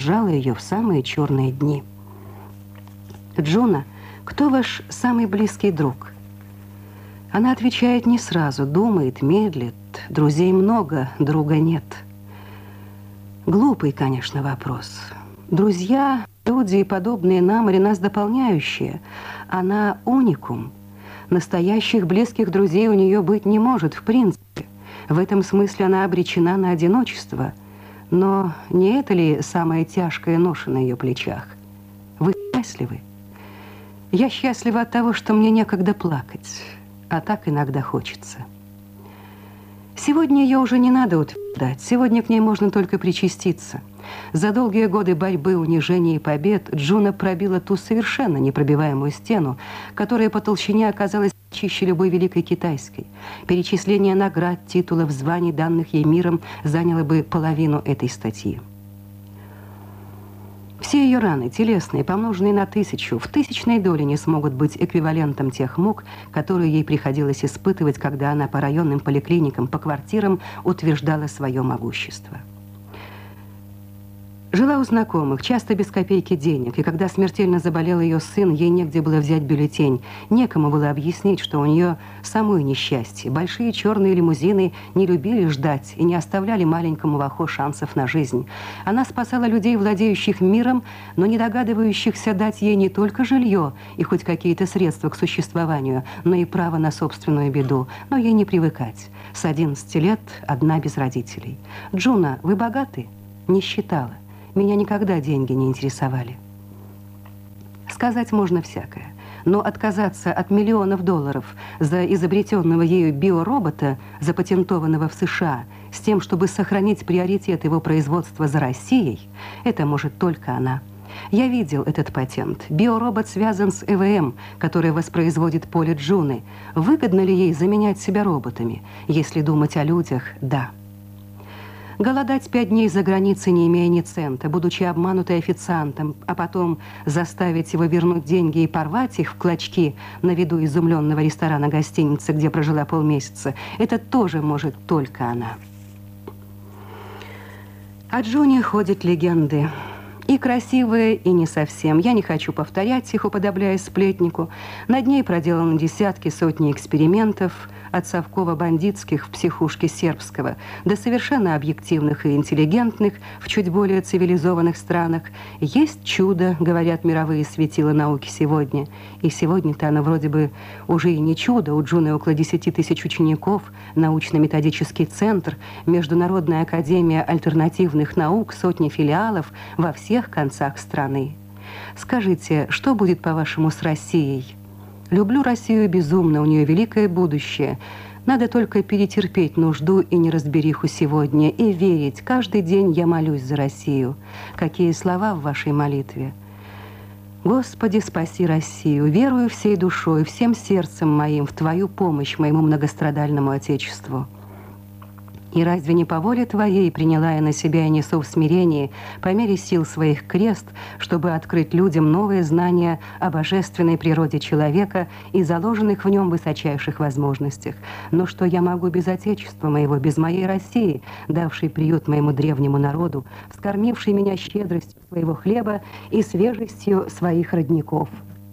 поддержала ее в самые черные дни. «Джуна, кто ваш самый близкий друг?» Она отвечает не сразу, думает, медлит. Друзей много, друга нет. Глупый, конечно, вопрос. Друзья, люди, подобные нам, или нас дополняющие. Она уникум. Настоящих близких друзей у нее быть не может, в принципе. В этом смысле она обречена на одиночество. Но не это ли самая тяжкая ноша на ее плечах? Вы счастливы? Я счастлива от того, что мне некогда плакать. А так иногда хочется. Сегодня ее уже не надо утверждать. Сегодня к ней можно только причаститься. За долгие годы борьбы, унижений и побед Джуна пробила ту совершенно непробиваемую стену, которая по толщине оказалась чище любой великой китайской. Перечисление наград, титулов, званий, данных ей миром, заняло бы половину этой статьи. Все ее раны, телесные, помноженные на 1000, в тысячной доле не смогут быть эквивалентом тех мук, которые ей приходилось испытывать, когда она по районным поликлиникам, по квартирам утверждала свое могущество. Жила у знакомых, часто без копейки денег, и когда смертельно заболел ее сын, ей негде было взять бюллетень. Некому было объяснить, что у нее самое несчастье. Большие черные лимузины не любили ждать и не оставляли маленькому Вахо шансов на жизнь. Она спасала людей, владеющих миром, но не догадывающихся дать ей не только жилье и хоть какие-то средства к существованию, но и право на собственную беду. Но ей не привыкать. С 11 лет одна без родителей. «Джуна, вы богаты?» Не считала. Меня никогда деньги не интересовали. Сказать можно всякое, но отказаться от миллионов долларов за изобретенного ею биоробота, запатентованного в США, с тем, чтобы сохранить приоритет его производства за Россией, это может только она. Я видел этот патент. Биоробот связан с ЭВМ, который воспроизводит поле Джуны. Выгодно ли ей заменять себя роботами? Если думать о людях, да. Голодать 5 дней за границей, не имея ни цента, будучи обманутой официантом, а потом заставить его вернуть деньги и порвать их в клочки на виду изумленного ресторана гостиницы, где прожила полмесяца, это тоже может только она. О Джуне ходят легенды. И красивые, и не совсем. Я не хочу повторять их, уподобляясь сплетнику. Над ней проделаны десятки, сотни экспериментов, от совково-бандитских в психушке сербского до совершенно объективных и интеллигентных в чуть более цивилизованных странах. Есть чудо, говорят мировые светила науки сегодня. И сегодня-то оно вроде бы уже и не чудо. У Джуны около 10 000 учеников, научно-методический центр, Международная академия альтернативных наук, сотни филиалов во всех концах страны. Скажите, что будет, по-вашему, с Россией? Люблю Россию безумно, у нее великое будущее. Надо только перетерпеть нужду и неразбериху сегодня и верить. Каждый день я молюсь за Россию. Какие слова в вашей молитве? Господи, спаси Россию. Верую всей душой, всем сердцем моим в Твою помощь моему многострадальному Отечеству. И разве не по воле Твоей приняла я на себя и несу в смирении по мере сил своих крест, чтобы открыть людям новые знания о божественной природе человека и заложенных в нем высочайших возможностях? Но что я могу без Отечества моего, без моей России, давшей приют моему древнему народу, вскормившей меня щедростью своего хлеба и свежестью своих родников?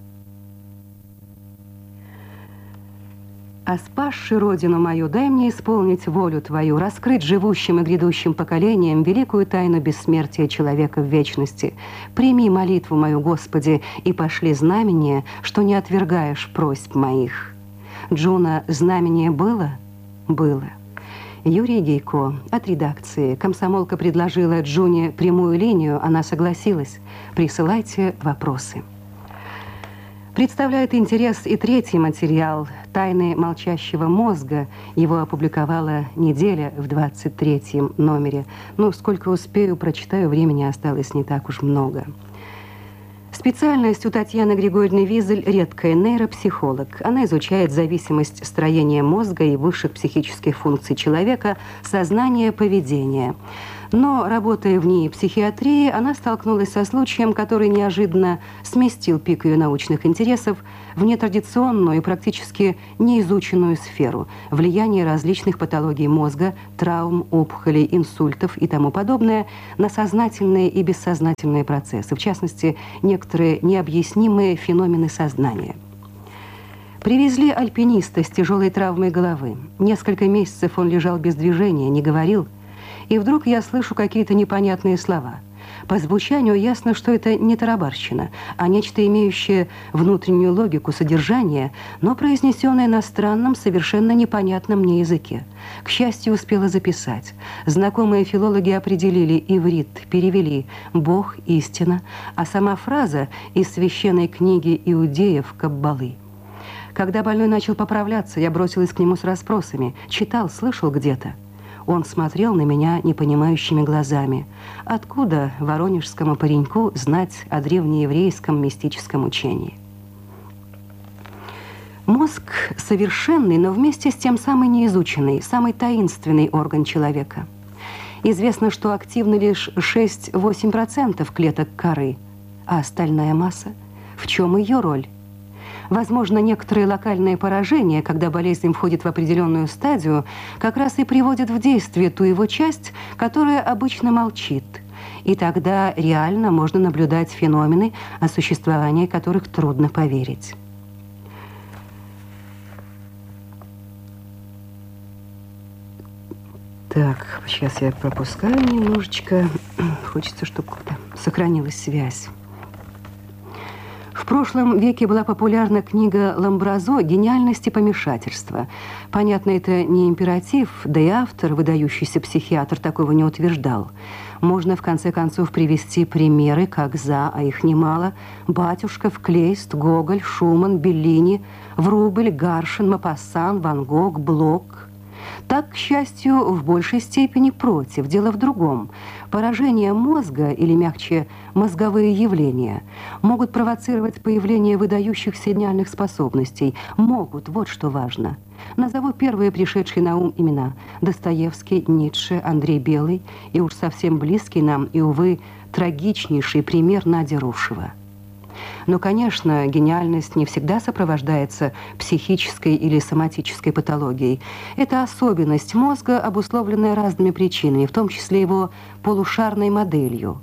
А спасши родину мою, дай мне исполнить волю Твою, раскрыть живущим и грядущим поколениям великую тайну бессмертия человека в вечности. Прими молитву мою, Господи, и пошли знамение, что не отвергаешь просьб моих. Джуна, знамение было? Было. Юрий Гейко от редакции. Комсомолка предложила Джуне прямую линию, она согласилась. Присылайте вопросы. Представляет интерес и третий материал «Тайны молчащего мозга». Его опубликовала «Неделя» в 23-м номере. Ну, сколько успею, прочитаю, времени осталось не так уж много. Специальность у Татьяны Григорьевны Визель редкая, нейропсихолог. Она изучает зависимость строения мозга и высших психических функций человека, сознания, поведения. Но, работая в НИИ психиатрии, она столкнулась со случаем, который неожиданно сместил пик ее научных интересов в нетрадиционную и практически неизученную сферу – влияние различных патологий мозга, травм, опухолей, инсультов и тому подобное на сознательные и бессознательные процессы, в частности, некоторые необъяснимые феномены сознания. Привезли альпиниста с тяжелой травмой головы. Несколько месяцев он лежал без движения, не говорил. И вдруг я слышу какие-то непонятные слова. По звучанию ясно, что это не тарабарщина, а нечто имеющее внутреннюю логику содержания, но произнесенное на странном, совершенно непонятном мне языке. К счастью, успела записать. Знакомые филологи определили иврит, перевели «Бог, истина», а сама фраза из священной книги иудеев Каббалы. Когда больной начал поправляться, я бросилась к нему с расспросами. Читал, слышал где-то. Он смотрел на меня непонимающими глазами. Откуда воронежскому пареньку знать о древнееврейском мистическом учении? Мозг совершенный, но вместе с тем самый неизученный, самый таинственный орган человека. Известно, что активны лишь 6-8% клеток коры, а остальная масса? В чем ее роль? Возможно, некоторые локальные поражения, когда болезнь входит в определенную стадию, как раз и приводят в действие ту его часть, которая обычно молчит. И тогда реально можно наблюдать феномены, о существовании которых трудно поверить. Так, сейчас я пропускаю немножечко. Хочется, чтобы как-то сохранилась связь. В прошлом веке была популярна книга Ламбразо «Гениальность и помешательство». Понятно, это не императив, да и автор, выдающийся психиатр, такого не утверждал. Можно, в конце концов, привести примеры, как за, а их немало, Батюшков, Клейст, Гоголь, Шуман, Беллини, Врубель, Гаршин, Мопассан, Ван Гог, Блок. Так, к счастью, в большей степени против. Дело в другом. Поражение мозга, или мягче, мозговые явления, могут провоцировать появление выдающихся гениальных способностей. Могут, вот что важно. Назову первые пришедшие на ум имена. Достоевский, Ницше, Андрей Белый и уж совсем близкий нам и, увы, трагичнейший пример Надя Рушева. Но, конечно, гениальность не всегда сопровождается психической или соматической патологией. Это особенность мозга, обусловленная разными причинами, в том числе его полушарной моделью.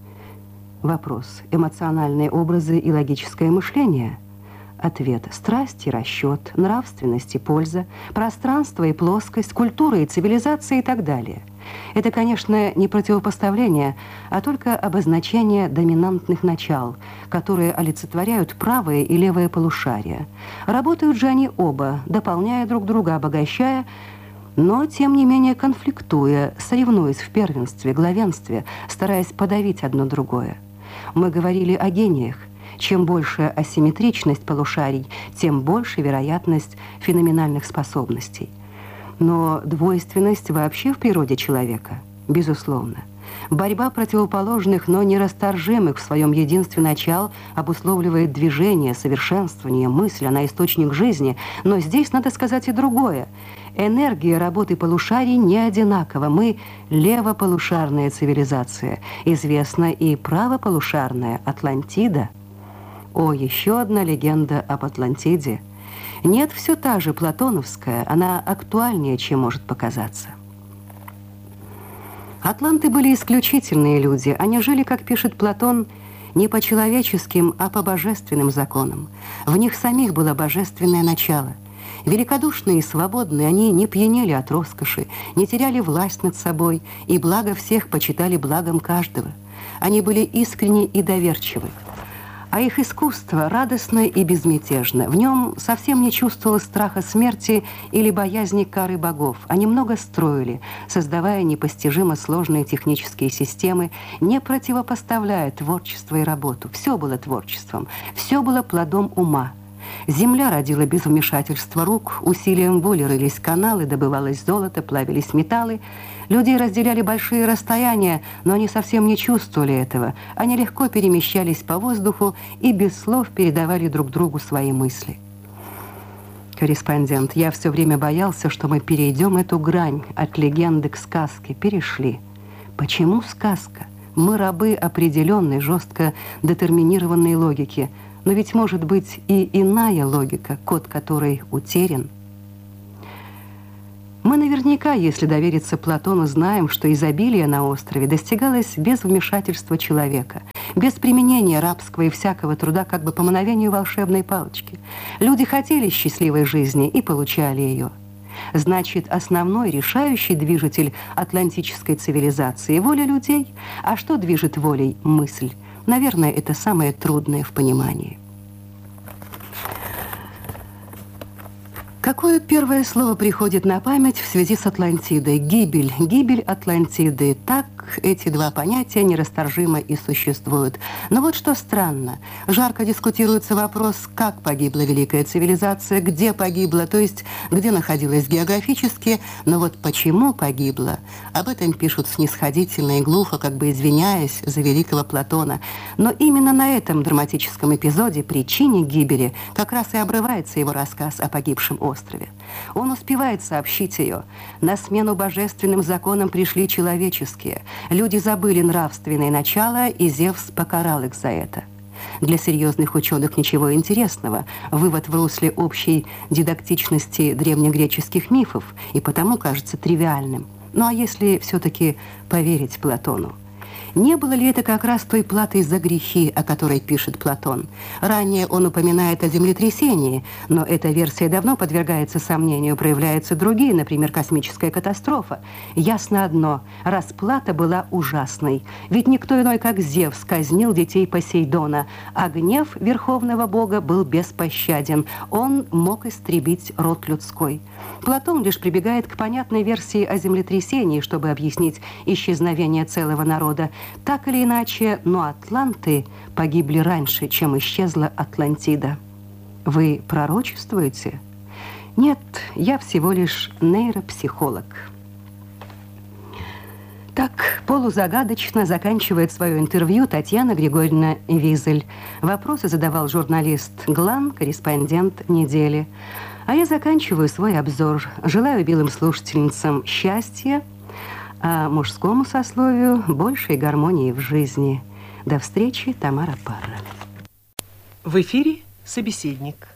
Вопрос: эмоциональные образы и логическое мышление? Ответ: страсть и расчет, нравственность и польза, пространство и плоскость, культура и цивилизация и так далее. Это, конечно, не противопоставление, а только обозначение доминантных начал, которые олицетворяют правое и левое полушария. Работают же они оба, дополняя друг друга, обогащая, но, тем не менее, конфликтуя, соревнуясь в первенстве, главенстве, стараясь подавить одно другое. Мы говорили о гениях. Чем больше асимметричность полушарий, тем больше вероятность феноменальных способностей. Но двойственность вообще в природе человека, безусловно. Борьба противоположных, но нерасторжимых в своем единстве начал обусловливает движение, совершенствование, мысль, она источник жизни. Но здесь надо сказать и другое. Энергия работы полушарий не одинакова. Мы левополушарная цивилизация. Известна и правополушарная Атлантида. О, еще одна легенда об Атлантиде. Нет, все та же платоновская, она актуальнее, чем может показаться. Атланты были исключительные люди. Они жили, как пишет Платон, не по человеческим, а по божественным законам. В них самих было божественное начало. Великодушные и свободные, они не пьянели от роскоши, не теряли власть над собой, и благо всех почитали благом каждого. Они были искренни и доверчивы. А их искусство радостно и безмятежно. В нем совсем не чувствовалось страха смерти или боязни кары богов. Они много строили, создавая непостижимо сложные технические системы, не противопоставляя творчество и работу. Все было творчеством, все было плодом ума. Земля родила без вмешательства рук, усилием воли рылись каналы, добывалось золото, плавились металлы. Людей разделяли большие расстояния, но они совсем не чувствовали этого. Они легко перемещались по воздуху и без слов передавали друг другу свои мысли. Корреспондент, я все время боялся, что мы перейдем эту грань от легенды к сказке. Перешли. Почему сказка? Мы рабы определенной, жестко детерминированной логики. Но ведь может быть и иная логика, код которой утерян. Мы наверняка, если довериться Платону, знаем, что изобилие на острове достигалось без вмешательства человека, без применения рабского и всякого труда, как бы по мановению волшебной палочки. Люди хотели счастливой жизни и получали ее. Значит, основной решающий движитель атлантической цивилизации – воля людей. А что движет волей? Мысль. Наверное, это самое трудное в понимании. Какое первое слово приходит на память в связи с Атлантидой? Гибель. Гибель Атлантиды. Так эти два понятия нерасторжимо и существуют. Но вот что странно. Жарко дискутируется вопрос, как погибла великая цивилизация, где погибла, то есть где находилась географически, но вот почему погибла, об этом пишут снисходительно и глухо, как бы извиняясь за великого Платона. Но именно на этом драматическом эпизоде, причине гибели, как раз и обрывается его рассказ о погибшем острове. Он успевает сообщить ее. На смену божественным законам пришли человеческие. Люди забыли нравственное начало, и Зевс покарал их за это. Для серьезных ученых ничего интересного. Вывод в русле общей дидактичности древнегреческих мифов и потому кажется тривиальным. Ну а если все-таки поверить Платону? Не было ли это как раз той платой за грехи, о которой пишет Платон? Ранее он упоминает о землетрясении, но эта версия давно подвергается сомнению, проявляются другие, например, космическая катастрофа. Ясно одно – расплата была ужасной, ведь никто иной, как Зевс, казнил детей Посейдона, а гнев верховного бога был беспощаден, он мог истребить род людской. Платон лишь прибегает к понятной версии о землетрясении, чтобы объяснить исчезновение целого народа. Так или иначе, но атланты погибли раньше, чем исчезла Атлантида. Вы пророчествуете? Нет, я всего лишь нейропсихолог. Так полузагадочно заканчивает свое интервью Татьяна Григорьевна Визель. Вопросы задавал журналист Глан, корреспондент недели. А я заканчиваю свой обзор. Желаю белым слушательницам счастья, а мужскому сословию большей гармонии в жизни. До встречи, Тамара Парра. В эфире «Собеседник».